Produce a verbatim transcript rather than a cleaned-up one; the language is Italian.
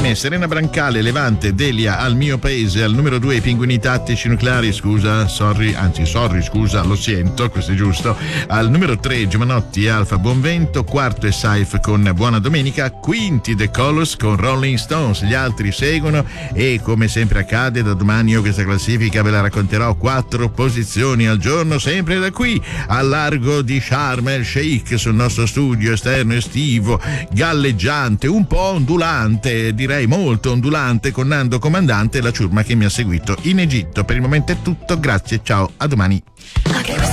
Fine, Serena Brancale, Levante, Delia al mio paese. Al numero due i Pinguini Tattici Nucleari, scusa, sorry, anzi sorry, scusa, lo sento, questo è giusto. Al numero tre Giovanotti, Alfa, Buonvento. Quarto è Saif con Buona Domenica. Quinti The Colors con Rolling Stones. Gli altri seguono e, come sempre accade, da domani io questa classifica ve la racconterò. Quattro posizioni al giorno, sempre da qui al largo di Sharm el Sheikh, sul nostro studio esterno estivo, galleggiante, un po' ondulante, direi molto ondulante, con Nando Comandante e la ciurma che mi ha seguito in Egitto. Per il momento è tutto, grazie, ciao, a domani.